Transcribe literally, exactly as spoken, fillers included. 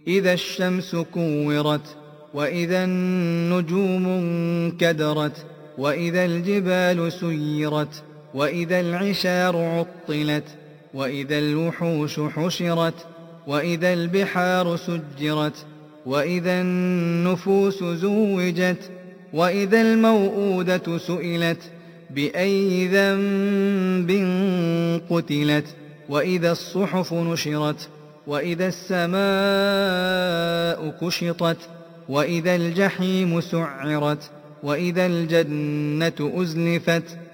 إذا الشمس كورت وإذا النجوم انكدرت وإذا الجبال سيرت وإذا العشار عطلت وإذا الوحوش حشرت وإذا البحار سجرت وإذا النفوس زوجت وإذا الموءودة سئلت بأي ذنب قتلت وإذا الصحف نشرت وإذا السماء كشطت وإذا الجحيم سعرت وإذا الجنة أزلفت